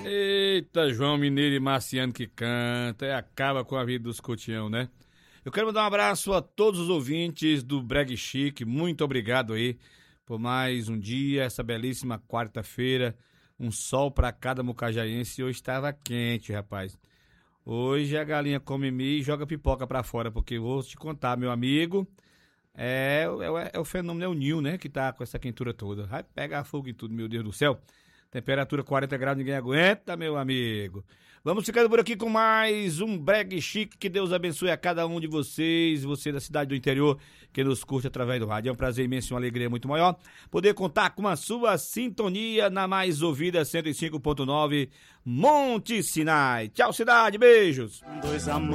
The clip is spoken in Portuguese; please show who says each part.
Speaker 1: Eita, João Mineiro e Marciano que canta e acaba com a vida dos cotião, né? Eu quero mandar um abraço a todos os ouvintes do Breg Chic. Muito obrigado aí por mais um dia, essa belíssima quarta-feira. Um sol pra cada mucajaense. Hoje estava quente, rapaz. Hoje a galinha come milho e joga pipoca pra fora, porque eu vou te contar, meu amigo, o fenômeno, é o Ninho, né, que tá com essa quentura toda. Vai pegar fogo em tudo, meu Deus do céu. Temperatura 40 graus, ninguém aguenta, meu amigo. Vamos ficando por aqui com mais um Breg Chic. Que Deus abençoe a cada um de vocês, você da cidade do interior, que nos curte através do rádio. É um prazer imenso e uma alegria muito maior poder contar com a sua sintonia na mais ouvida 105.9 Monte Sinai. Tchau, cidade, beijos.